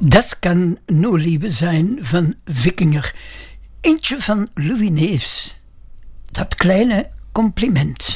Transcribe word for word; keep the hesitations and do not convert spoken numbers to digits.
Das kan no liebe zijn van Vikinger. Eentje van Louis Neefs. Dat kleine compliment.